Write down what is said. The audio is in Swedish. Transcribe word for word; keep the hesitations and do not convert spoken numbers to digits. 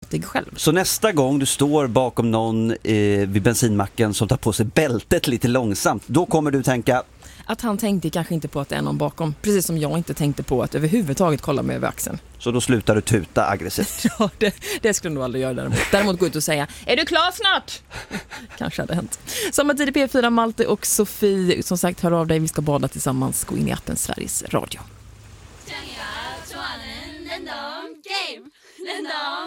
försiktig själv. Så nästa gång du står bakom någon eh, vid bensinmacken som tar på sig bältet lite långsamt, då kommer du tänka att han tänkte kanske inte på att det är någon bakom. Precis som jag inte tänkte på att överhuvudtaget kolla mig över axeln. Så då slutar du tuta aggressivt. Ja, det, det skulle du nog aldrig göra däremot. Däremot gå ut och säga, är du klar snart? Kanske hade hänt. Samma tid i P fyra, Malte och Sofie. Som sagt, hör av dig. Vi ska bada tillsammans. Gå in i appen Sveriges Radio.